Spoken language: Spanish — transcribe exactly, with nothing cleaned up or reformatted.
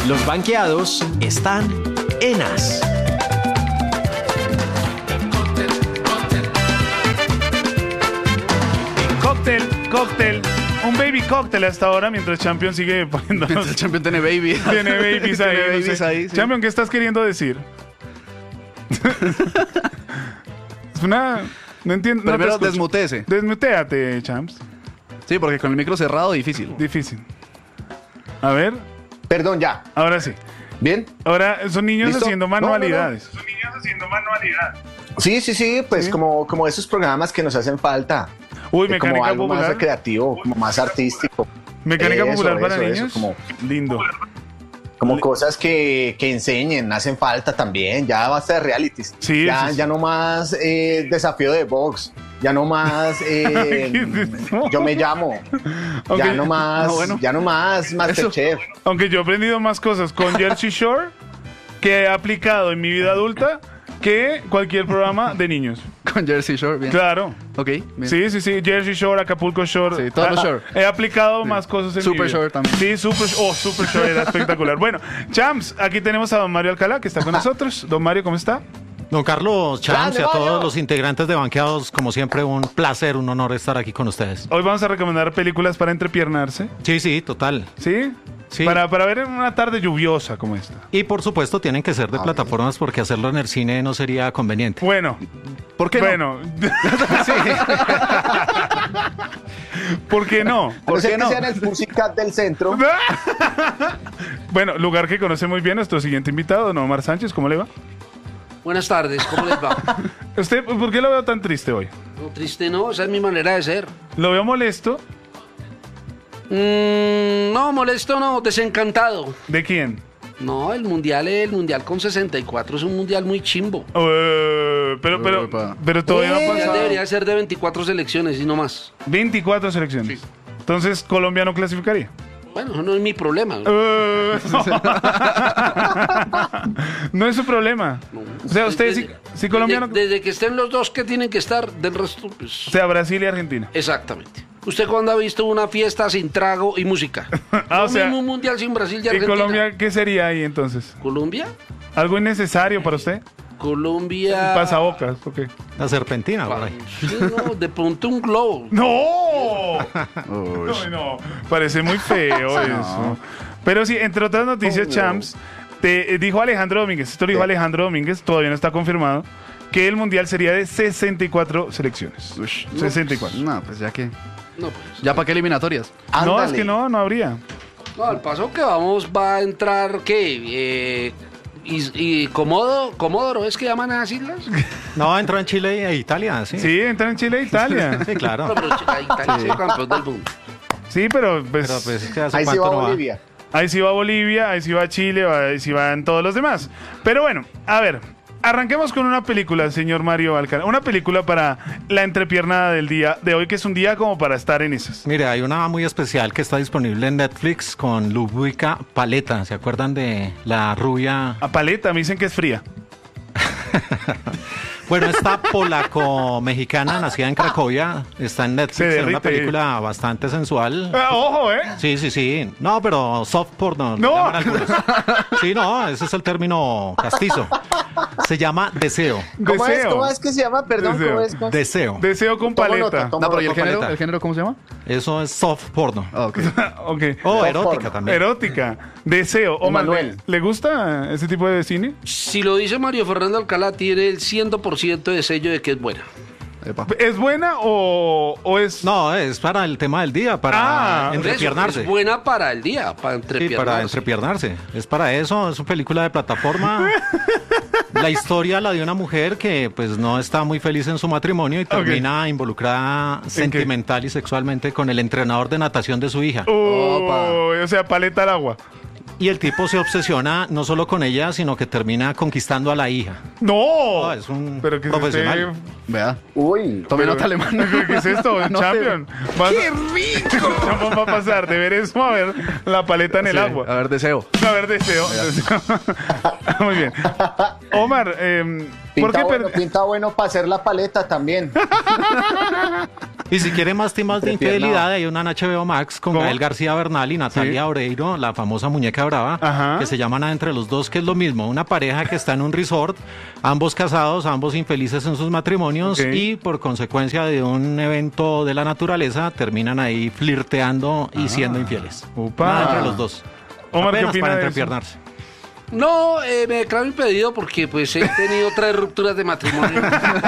Los banqueados están en As. Cóctel, cóctel. Un baby cóctel hasta ahora mientras Champion sigue poniendo. Mientras el Champion tiene baby. Tiene babies ahí. Tiene babies no sé. ahí, sí. Champion, ¿qué estás queriendo decir? Es una. No entiendo. Primero no te escucho. desmutéese. Desmuteate, Champs. Sí, porque con el micro cerrado difícil. Difícil. A ver, Perdón, ya. ahora sí. ¿Bien? Ahora son niños ¿Listo? haciendo No, no, no. manualidades. Son niños haciendo manualidades. Sí, sí, sí, pues Sí. Como, como esos programas que nos hacen falta. Uy, De como mecánica algo más popular. creativo, como más artístico. Mecánica Eso, popular para eso, eso, niños. como Lindo. como Le- cosas que, que enseñen, hacen falta también. Ya basta de realities. Sí, ya, sí, sí. ya no más eh, desafío de box. Ya no más eh, ¿Qué es eso? yo me llamo. Aunque- Ya no más, no, bueno. ya no más Masterchef. Aunque yo he aprendido más cosas con Jersey Shore que he aplicado en mi vida adulta que cualquier programa de niños. Con Jersey Shore, bien. Claro. Ok, bien. Sí, sí, sí. Jersey Shore, Acapulco Shore. Sí, todos los Ah, Shore. He aplicado más cosas en Super mi vida. Shore también. Sí, Super Oh, Super Shore era espectacular. Bueno, Champs, aquí tenemos a don Mario Alcalá, que está con nosotros. Don Mario, ¿cómo está? Don Carlos, Champs y a Grande, todos Mario. los integrantes de Banqueados, como siempre, un placer, un honor estar aquí con ustedes. Hoy vamos a recomendar películas para entrepiernarse. Sí, sí, total. ¿Sí? Sí. Para, para ver en una tarde lluviosa como esta. Y por supuesto tienen que ser de plataformas porque hacerlo en el cine no sería conveniente. Bueno. ¿Por qué no? bueno. ¿Por qué no? A no ¿Por ser qué que no? sea en el Pussycat del centro. Bueno, lugar que conoce muy bien nuestro siguiente invitado, don Omar Sánchez, ¿cómo le va? Buenas tardes, ¿cómo les va? ¿Usted por qué lo veo tan triste hoy? No, triste no, esa es mi manera de ser. ¿Lo veo molesto? Mm, no, molesto no, desencantado. ¿De quién? No, el mundial, el mundial con sesenta y cuatro es un mundial muy chimbo. Eh, pero, pero, Epa. pero todavía no ha El mundial pasado. debería ser de veinticuatro selecciones y no más. veinticuatro selecciones. Entonces, Colombia no clasificaría. Bueno, eso no es mi problema. Eh, no es su problema. O sea, usted, si, Desde- si Colombia no. Desde, desde que estén los dos que tienen que estar, del resto, pues... O sea, Brasil y Argentina. Exactamente. ¿Usted cuándo ha visto una fiesta sin trago y música? Ah, Lo o sea, mismo un mundial sin Brasil y ¿Y Argentina. Colombia qué sería ahí entonces? ¿Colombia? ¿Algo innecesario para usted? Colombia... Pasabocas, ok. La serpentina, por ahí. Sí, no, de pronto un globo. ¡No! Uy. No, no, parece muy feo eso. Pero sí, entre otras noticias, Champs, te eh, dijo Alejandro Domínguez, esto lo dijo Alejandro Domínguez, todavía no está confirmado, que el mundial sería de sesenta y cuatro selecciones. Ush. sesenta y cuatro. No, pues ya que. No, pues. ¿Ya para qué eliminatorias? No, es Ándale. que no, no habría. No, al paso que vamos va a entrar, ¿qué? Eh, y, y Comodo, Comodoro, ¿es que llaman a las islas? No, entró en Chile e Italia, sí. Sí, entran en Chile e Italia. Sí, claro. No, pero chica, Italia es el campeón del mundo. Sí, pero pues, Pero pues es que hace Ahí sí cuánto va no va. Bolivia. ahí sí va Bolivia, ahí sí va Chile, va- ahí sí van todos los demás. Pero bueno, a ver, arranquemos con una película, señor Mario Alcalá. Una película para la entrepiernada del día de hoy, que es un día como para estar en esas. Mire, hay una muy especial que está disponible en Netflix con Ludwika Paleta. ¿Se acuerdan de la rubia? A paleta, me dicen que es fría. Bueno, esta polaco-mexicana, nacida en Cracovia, está en Se Netflix. Es una derrite. película bastante sensual. Ah, ojo, ¿eh? Sí, sí, sí. No, pero soft porno. No. lo llaman algunos. Sí, no, ese es el término castizo. Se llama deseo. ¿Cómo es? Deseo. ¿Cómo es que se llama? Perdón, Deseo. ¿cómo es? ¿Cómo es? Deseo. Deseo con Tomo paleta. nota, tomo No, pero ¿y el nota. género? paleta. ¿El género cómo se llama? Eso es soft porno. Ah, ok. Ok. O Soft erótica porno. también. Erótica. Deseo. Omar, ¿le, Emanuel. le gusta ese tipo de cine? Si lo dice Mario Fernando Alcalá, tiene el cien por ciento de sello de que es buena. Epa. ¿Es buena o, o es...? No, es para el tema del día, para Ah, Por eso, entrepiernarse. es buena para el día, para Sí, entrepiernarse. para entrepiernarse. Es para eso, es una película de plataforma. La historia la de una mujer que pues no está muy feliz en su matrimonio y termina involucrada sentimental y sexualmente con el entrenador de natación de su hija. Opa. Uy, o sea, paleta al agua. Y el tipo se obsesiona no solo con ella, sino que termina conquistando a la hija. No, No, es un pero que profesional. usted- Vea. Uy. Tome pero- nota alemana. ¿Qué es esto? No Champion. ¡Qué rico! Va a pasar de ver eso a ver la paleta en el Sí, agua. A ver, deseo. A ver, deseo. deseo. Muy bien. Omar, eh, ¿por Pinta qué bueno, per- pinta bueno para hacer la paleta también. Y si quieren más temas de Entrepiernado. infidelidad, hay una en H B O Max con ¿Cómo? Gael García Bernal y Natalia Sí. Oreiro, la famosa muñeca brava, Ajá. que se llama Nada entre los dos, que es lo mismo. Una pareja que está en un resort, ambos casados, ambos infelices en sus matrimonios Ok. y por consecuencia de un evento de la naturaleza terminan ahí flirteando y siendo infieles. Upa. Nada entre los dos. Omar, ¿qué Apenas opina para de eso? entrepiernarse. No, eh, me declaro impedido porque pues he tenido tres rupturas de matrimonio.